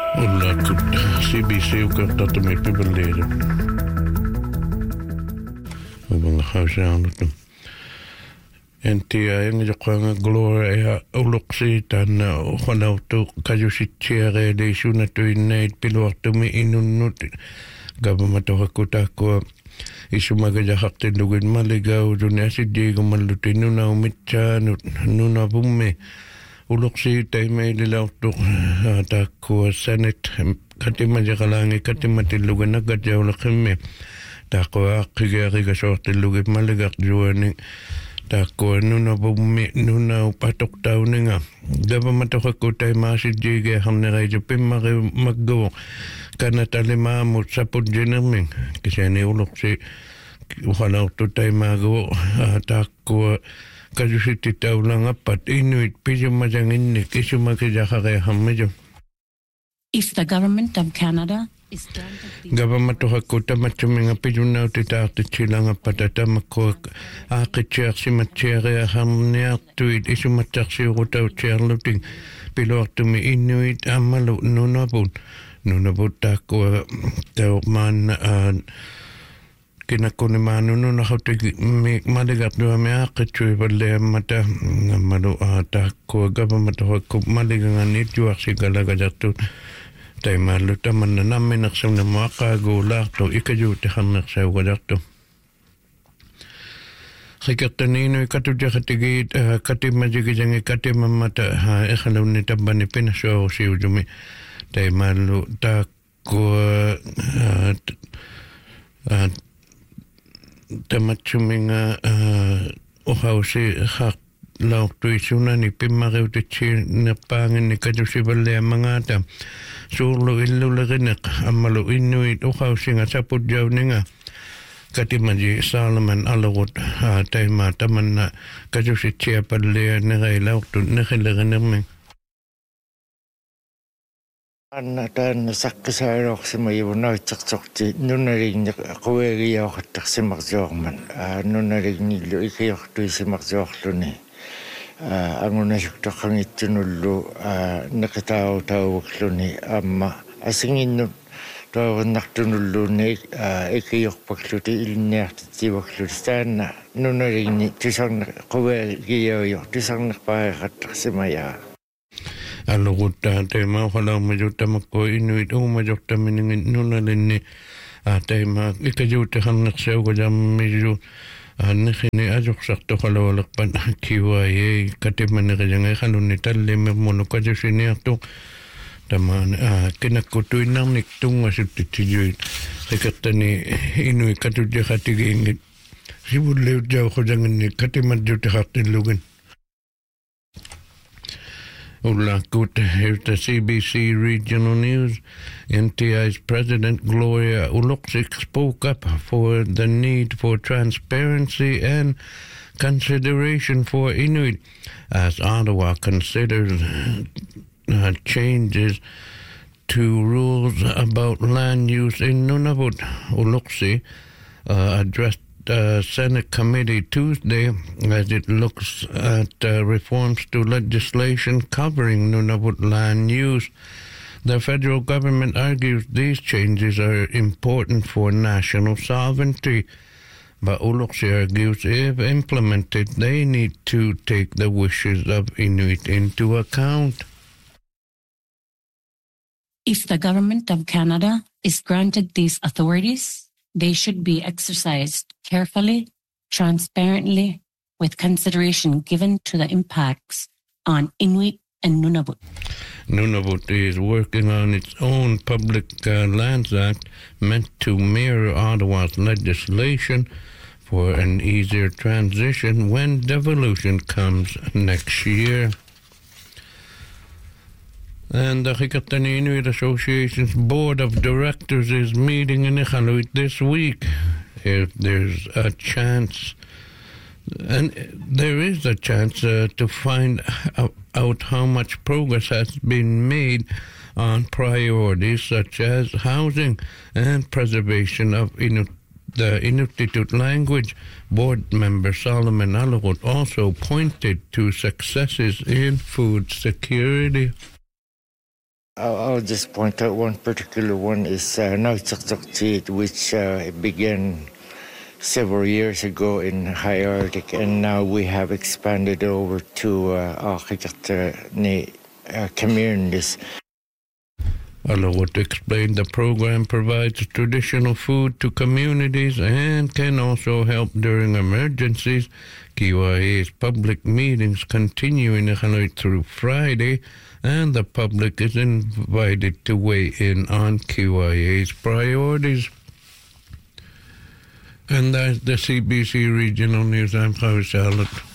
Olla CBC ukertata me pibelleere. Wabanga hausaanut. Entia engiqanga gloria uluqsi tan xonautu kajusittiere de sunatuinneet piluartumi inunnut gabamatohakutaakua isumagajaqartilugin maligaudunaasidiigumallutinunaumitsaanut nunavumme uluqsi taimaililaortuq taakkua sanat katimajaqalaangi katimatilluganaggatjauleqimmi taaqqaaqqigiarigasoortillugit maligaqjuani taakkua nunavummi nunaupatoqtauninga gavamatoqakutaimaasijiige harnereiju pimmari magguvo kanatalimaamut saputjinermin kisani uluqsi uqalaortu taimaaguvo taakkua kajusititaulangappat inuit pisumasanginnik isumakijaqarehammijo. If the government of Canada Gavamatohakutamatsuminga pijunautitaartitsilangappatatamakkua aaqitsiarsimatsiariaharniartuit isumatsiarsiurutautiarlutin piluartumi inuit ammalu nunavut taakkua taumaanna kinakunimaanununahutigi maligartuami aaqitsuivalleammata ammalu taakkua gavamatohakku maliganganit juarsikalagajartut taimaallu tamanna nammineqsuna muaqaaguulaartu ikajuutiharneqsaugajartu Rikertaniinui katujaqatigit katimajigijangi katimammata eqalunni tabbani pinasuarusiujumi taimaallu taakkua tamatsuminga uhausi laortuisunani pimmariutitsinerpaanginni katusivalleammangaata suurlu illulerineq ammalu innuit uhausinga saputjauninga katimaji Salman alerut taimaa tamanna katusitsiapalleanereilaortu nerilerinerming Anna tämän sakkisairauksima junaitsertorti nunnaligni quegiaoqattarsimarsuarman nunnalignilu ikiortuisimarsuarluni angunasuktoqangittunullu neqitaarutauvukluni amma asinginnut toornartunulluunni ikiorpakluti ilniartitsivakluti taanna nunnaligni tusarne quegiaoyor tusarnerpaaqattarsimayaa Alurutta teema uqalaumajutamakku inuit uumajortaminingin nunalinni teema ikajuutiharneqsaugajammiju nixini ajoqsartuqalualerpan kiuaye katimanerijange qalunni tallimirmunu kajusiniartu tamaan kinakkutuinarnik tungasuttijuit rikertani inui katujaqatigiingit sivulliutjauqujanginni katimadjutiqartillugin Ulakut, here's the CBC Regional News. NTI's President Gloria Uluqsik spoke up for the need for transparency and consideration for Inuit as Ottawa considers changes to rules about land use in Nunavut. Uluqsi addressed Senate committee Tuesday as it looks at reforms to legislation covering Nunavut land use. The federal government argues these changes are important for national sovereignty, but Uluqsi argues if implemented, they need to take the wishes of Inuit into account. If the government of Canada is granted these authorities, they should be exercised carefully, transparently, with consideration given to the impacts on Inuit and Nunavut. Nunavut is working on its own Public Lands Act meant to mirror Ottawa's legislation for an easier transition when devolution comes next year. And the Rikertani Inuit Association's Board of Directors is meeting in Iqaluit this week. If there's a chance, and there is a chance to find out how much progress has been made on priorities such as housing and preservation of the Inuktitut language. Board member Solomon Alerut also pointed to successes in food security. I'll just point out one particular one is Nautsaktsaktiit, which began several years ago in high Arctic, and now we have expanded over to communities. Alawat explained the program provides traditional food to communities and can also help during emergencies. QIA's public meetings continue in Hanoi through Friday, and the public is invited to weigh in on QIA's priorities. And that's the CBC Regional News. I'm Charlotte.